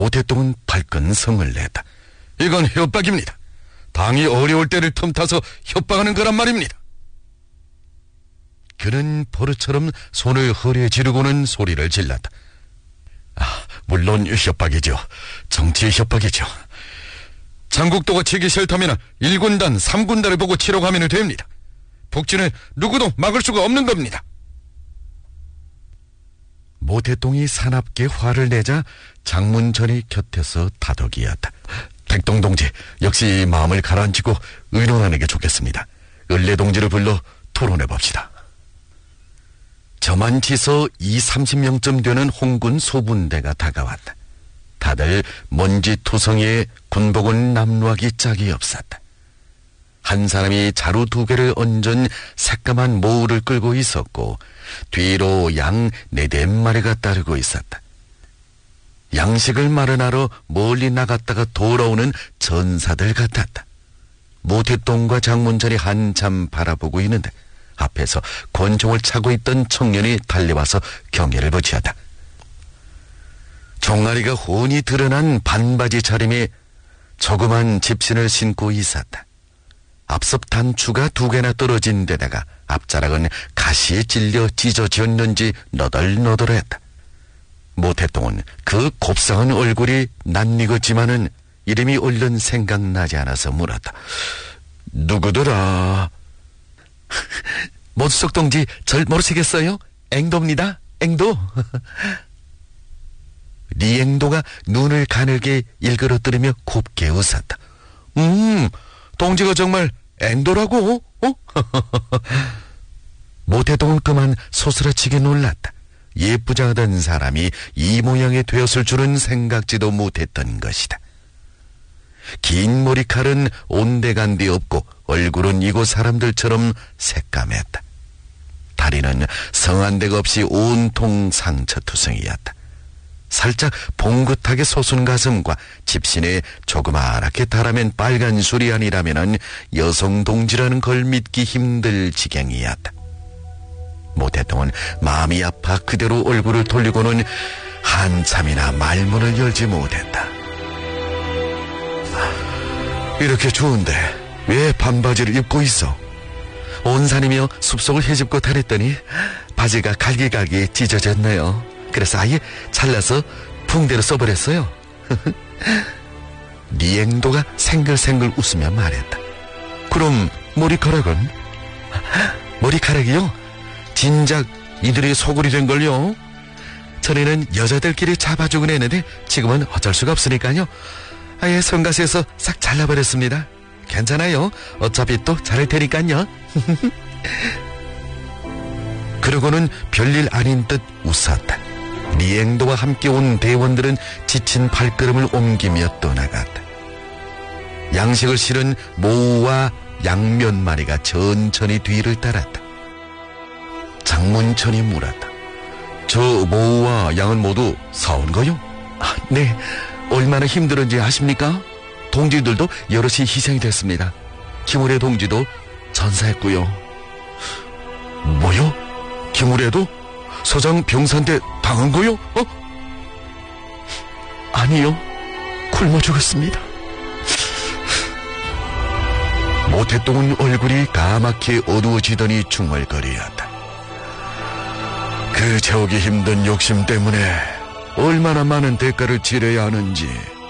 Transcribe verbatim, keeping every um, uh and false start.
모태똥은 발끈 성을 냈다. 이건 협박입니다. 당이 어려울 때를 틈타서 협박하는 거란 말입니다. 그는 버릇처럼 손을 허리에 지르고는 소리를 질렀다. 아, 물론 협박이죠. 정치 협박이죠. 장국도가 치기 싫다면 일 군단, 삼 군단을 보고 치러 가면 됩니다. 북진을 누구도 막을 수가 없는 겁니다. 모태똥이 사납게 화를 내자 장문천이 곁에서 다독이었다. 백동 동지, 역시 마음을 가라앉히고 의논하는 게 좋겠습니다. 을래 동지를 불러 토론해 봅시다. 저만치서 이삼십 명쯤 되는 홍군 소분대가 다가왔다. 다들 먼지투성이에 군복은 남루하기 짝이 없었다. 한 사람이 자루 두 개를 얹은 새까만 모우를 끌고 있었고 뒤로 양 네댓 마리가 따르고 있었다. 양식을 마련하러 멀리 나갔다가 돌아오는 전사들 같았다. 모태똥과 장문철이 한참 바라보고 있는데 앞에서 권총을 차고 있던 청년이 달려와서 경계를 붙였다. 종아리가 훤히 드러난 반바지 차림에 조그만 집신을 신고 있었다. 앞섭 단추가 두 개나 떨어진 데다가 앞자락은 가시에 찔려 찢어졌는지 너덜너덜했다. 모태똥은 그 곱상한 얼굴이 낯익었지만은 이름이 얼른 생각나지 않아서 물었다. 누구더라? 모수석 동지 절 모르시겠어요? 앵도입니다. 앵도. 리앵도가 눈을 가늘게 일그러뜨리며 곱게 웃었다. 음, 동지가 정말 앵도라고? 어? 모태똥은 그만 소스라치게 놀랐다. 예쁘장하던 사람이 이 모양이 되었을 줄은 생각지도 못했던 것이다. 긴 머리칼은 온데간데 없고 얼굴은 이곳 사람들처럼 새까맸다. 다리는 성한 데가 없이 온통 상처투성이었다. 살짝 봉긋하게 솟은 가슴과 집신에 조그맣게 달아맨 빨간 수리안이라면 여성 동지라는 걸 믿기 힘들 지경이었다. 모태똥은 마음이 아파 그대로 얼굴을 돌리고는 한참이나 말문을 열지 못했다. 이렇게 추운데 왜 반바지를 입고 있어? 온산이며 숲속을 헤집고 다녔더니 바지가 갈기갈기 찢어졌네요. 그래서 아예 잘라서 붕대로 써버렸어요. 리앵도가 생글생글 웃으며 말했다. 그럼 머리카락은? 머리카락이요? 진작 이들이 소굴이 된걸요. 전에는 여자들끼리 잡아주곤 했는데 지금은 어쩔 수가 없으니까요. 아예 성가시에서 싹 잘라버렸습니다. 괜찮아요. 어차피 또 자를 테니까요. 그러고는 별일 아닌 듯 웃었다. 리앵도와 함께 온 대원들은 지친 발걸음을 옮기며 떠나갔다. 양식을 실은 모우와 양 몇 마리가 천천히 뒤를 따랐다. 장문천이 물었다. 저 모우와 양은 모두 사온 거요? 아, 네. 얼마나 힘들었는지 아십니까? 동지들도 여럿이 희생이 됐습니다. 김우래 동지도 전사했고요. 뭐요? 김우래도? 서장 병사한테 당한 거요? 어? 아니요. 굶어 죽었습니다. 모태똥은 얼굴이 까맣게 어두워지더니 중얼거리었다. 그 채우기 힘든 욕심 때문에 얼마나 많은 대가를 치러야 하는지